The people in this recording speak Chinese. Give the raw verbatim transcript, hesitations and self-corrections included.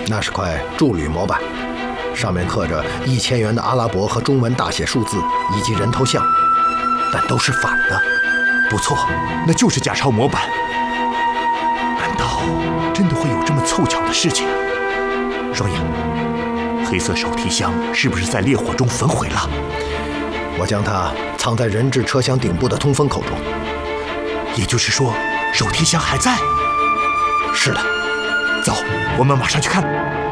那是块铸铝模板，上面刻着一千元的阿拉伯和中文大写数字以及人头像，但都是反的。 不错，那就是假钞模板。难道真的会有这么凑巧的事情？双影，黑色手提箱是不是在烈火中焚毁了？ 我将它藏在人质车厢顶部的通风口中。 也就是说，手提箱还在？ 是的。 走，我们马上去看。